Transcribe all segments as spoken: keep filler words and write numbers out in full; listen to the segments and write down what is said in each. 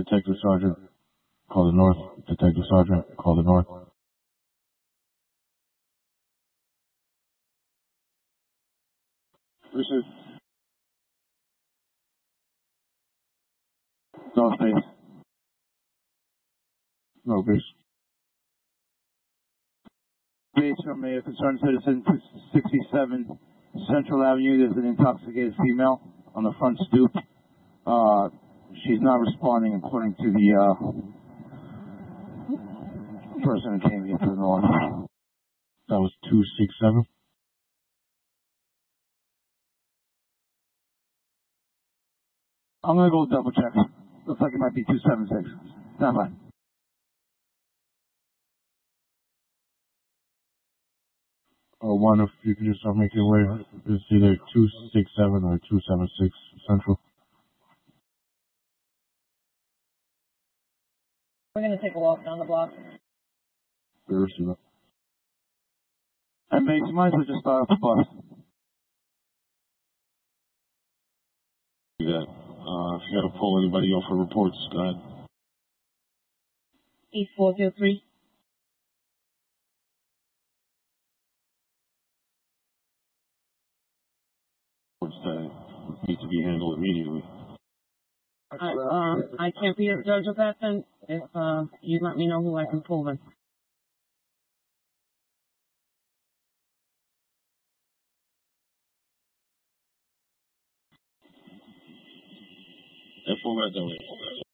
Detective Sergeant, call the north. Detective Sergeant, call the north. Receive. North base. No base. Base from a concerned citizen, two sixty-seven Central Avenue. There's an intoxicated female on the front stoop. Uh, she's not responding according to the uh, person who came into the north. That was two sixty-seven. I'm gonna go double check. Looks like it might be two seventy-six. Stand by. Oh, one, if you could just uh, make your way, it's either two sixty-seven or two seventy-six Central. We're going to take a walk down the block. We'll receive it. And make you might as well just start off the bus. Do that. Uh, if you got to pull anybody off for reports, go ahead. East four zero three. Reports that need to be handled immediately. I, uh, I can't be a judge of that then. If uh, you let me know who I can pull then. F four red that way.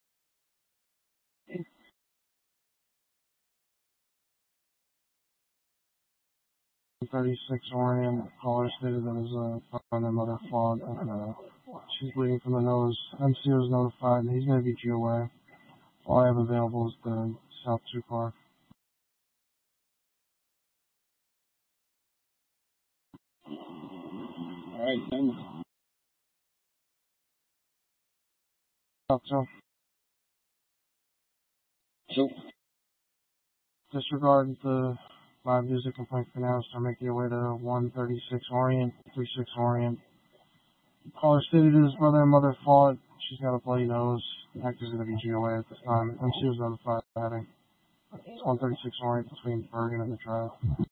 thirty-six Orion, caller stated that his uh, father and mother fought, and uh, she's bleeding from the nose. M C was notified, and he's going to be G O A. All I have available is the South two car. Alright, then. South two. So, disregard the live music complaint for now, so make your way to one thirty-six Orient, thirty-six Orient. Caller stated his brother and mother fought. She's got a bloody nose. Actor's going to be G O A at this time. M C was notified of heading. It's one thirty-six Orient between Bergen and the Drive.